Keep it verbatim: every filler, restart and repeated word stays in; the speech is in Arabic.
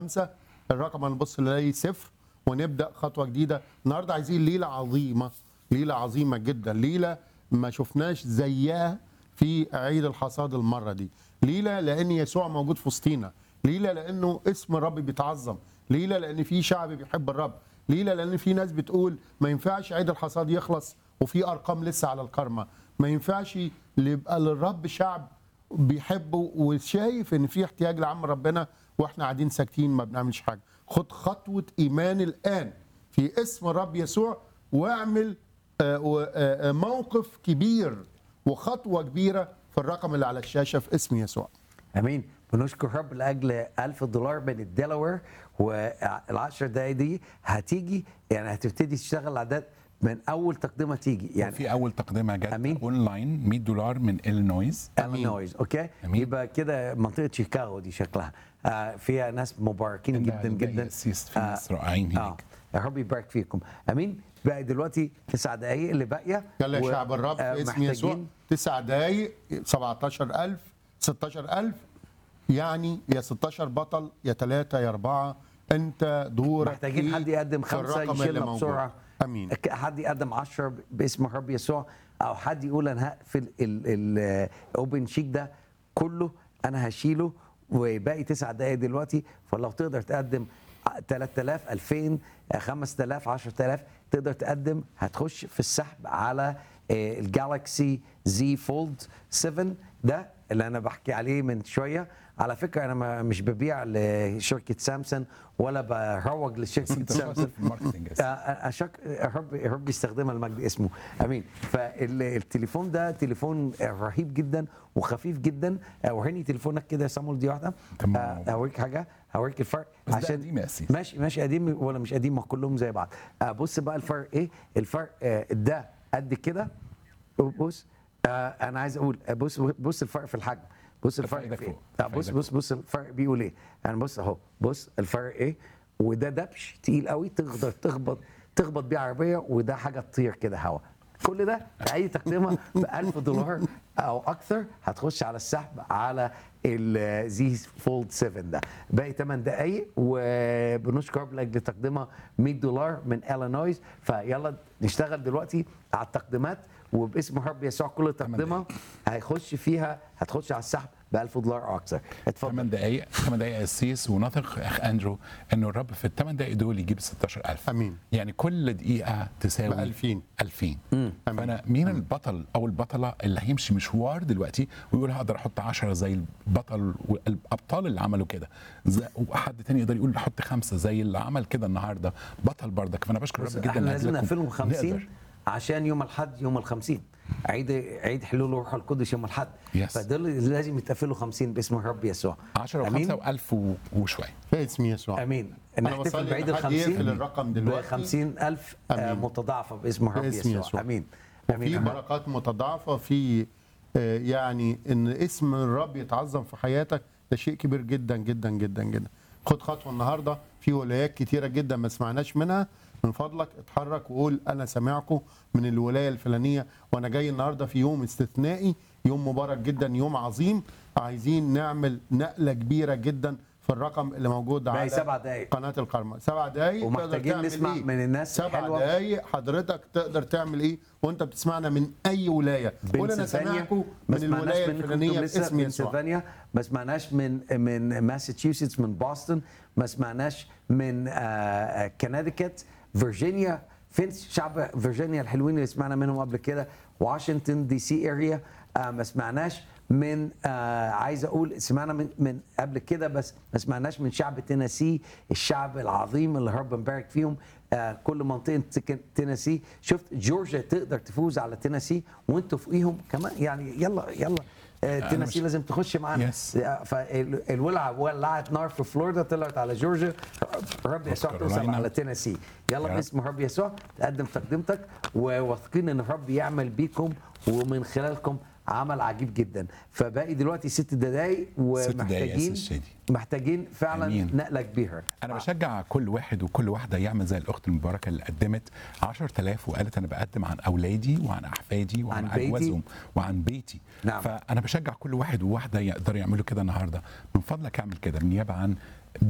خمسة الرقم هنبص نلاقي صفر ونبدا خطوه جديده. النهارده عايزين ليله عظيمه، ليله عظيمه جدا، ليله ما شفناش زيها في عيد الحصاد المره دي، ليله لان يسوع موجود في وسطينا، ليله لانه اسم الرب بيتعظم، ليله لان في شعب بيحب الرب، ليله لان في ناس بتقول ما ينفعش عيد الحصاد يخلص وفي ارقام لسه على الكرمه، ما ينفعش يبقى للرب شعب بيحبه وشايف ان في احتياج لعم ربنا واحنا قاعدين ساكتين ما بنعملش حاجه. خد خطوه ايمان الان في اسم الرب يسوع واعمل موقف كبير وخطوه كبيره في الرقم اللي على الشاشه في اسم يسوع. امين. بنشكر رب لاجل ألف دولار من الدلاوير، والعشر دقايق دي هتيجي يعني هتبتدي تشتغل عادات من اول تقدمه تيجي يعني في اول تقدمه جت أمين. اونلاين مية دولار من إلينويز. إلينويز اوكي. أمين. يبقى كده منطقه شيكاغو دي شكلها آه فيها ناس مباركين جدا جدا، في ناس رائعين هناك. آه. يا رب يبارك فيكم. امين. بقى دلوقتي تسع دقائق اللي باقيه يلا يا شعب الرب في اسم يسوع، تسع دقائق سبعتاشر ألف ستاشر ألف، يعني يا ستاشر بطل يا ثلاثة يا أربعة، أنت دورك. محتاجين حد يقدم خمسة يشيلنا بسرعة. أمين. حد يقدم عشرة باسم الرب يسوع، أو حد يقول أنا هقفل الأوبن شيك ده كله، أنا هشيله وباقي تسع دقايق دلوقتي. فلو تقدر تقدم ثلاثة آلاف ألفين خمسة آلاف عشرة آلاف تقدر تقدم، هتخش في السحب على الجالكسي زي فولد سبعة ده اللي انا بحكي عليه من شويه. على فكره انا مش ببيع لشركه سامسونج ولا بروج لشركه سامسونج، الرب الرب يستخدمها لمجد اسمه. امين. فالتليفون ده تليفون رهيب جدا وخفيف جدا. وريني تليفونك كده يا صامول دي واحده، هوريك حاجه، هوريك الفرق. عشان ماشي ماشي قديم ولا مش قديم، ما كلهم زي بعض. بص بقى الفرق ايه. الفرق ده قد كده. بص آه انا عايز اقول بص بص الفرق في الحجم، بص الفرق في ايه. بص بص بص الفرق بيقول ايه. يعني بص اهو، بص الفرق ايه. وده دبش تقيل قوي تقدر تخبط تخبط بيه عربيه، وده حاجه تطير كده هوا. كل ده اي تقدمه ب ألف دولار او اكثر هتخش على السحب على الزي فولد سبعة ده. باقي ثمان دقائق وبنشكر لاجل تقدمه مية دولار من إلينويز. فيلا نشتغل دلوقتي على التقديمات، وباسم الرب يسوع كل تقدمه هيخش فيها هتخش على السحب ب ألف دولار او اكثر. اتفضل. ثمان دقائق ثمان دقائق يا سيس، ونثق اخ اندرو انه الرب في الثمان دقائق دول يجيب ستاشر ألف. امين. يعني كل دقيقه تساوي ألفين ألفين. فانا مين أمين. البطل او البطله اللي هيمشي مشوار دلوقتي ويقول هقدر احط عشرة زي البطل والابطال اللي عملوا كده، وحد تاني يقدر يقول احط خمسه زي اللي عمل كده النهارده بطل بردك. فانا بشكر الرب جدا. احنا لازم نقفلهم خمسين عشان يوم الحد يوم الخمسين عيد عيد حلول الروح القدس يوم الحد. فدول لازم يتقفلوا خمسين باسم الرب يسوع. عشرة وخمسة وألف وشوي باسم يسوع. امين. نحتفل بعيد الخمسين الرقم دلوقتي خمسين ألف متضاعفه باسم الرب يسوع. يسوع. امين. امين. في بركات متضاعفه في يعني ان اسم الرب يتعظم في حياتك، ده شيء كبير جدا جدا جدا جدا. خد خطوه النهارده في ولايات كتيره جدا ما سمعناش منها، من فضلك اتحرك وقول انا سامعكم من الولايه الفلانيه، وانا جاي النهارده في يوم استثنائي، يوم مبارك جدا، يوم عظيم، عايزين نعمل نقله كبيره جدا في الرقم اللي موجود على سبع دقايق قناه الكرمه. سبع دقايق ومحتاجين نسمع إيه؟ من الناس. سبع دقايق حضرتك تقدر تعمل ايه وانت بتسمعنا من اي ولايه؟ قول انا سامعكم من الولايه الفلانيه باسم يسوع. ما سمعناش من من ماساتشوستس، من بوسطن، ما سمعناش من آه كناديكت، فيرجينيا. فين شعب فيرجينيا الحلوين اللي سمعنا منهم قبل كده؟ واشنطن دي سي اريا. آه ما سمعناش من آه عايز اقول سمعنا من من قبل كده، بس ما سمعناش من شعب تينيسي، الشعب العظيم اللي رب مبارك فيهم. آه كل منطقه تينيسي. شفت جورجيا تقدر تفوز على تينيسي وانتوا فوقيهم كمان. يعني يلا يلا تينيسي لازم تخش معانا. فالولعه ولعت نار في فلوريدا طلعت على جورجيا، رب يسوع توصل على تينيسي. يلا باسم رب يسوع تقدم تقدمتك، وواثقين ان الرب يعمل بيكم ومن خلالكم عمل عجيب جدا. فباقي دلوقتي ست دقايق ومحتاجين محتاجين فعلا أمين. نقله كبيره. انا بشجع كل واحد وكل واحده يعمل زي الاخت المباركه اللي قدمت عشرة آلاف وقالت انا بقدم عن اولادي وعن احفادي وعن اجوازهم وعن بيتي. نعم. فانا بشجع كل واحد وواحده يقدر يعملوا كده النهارده. من فضلك اعمل كده بالنيابه عن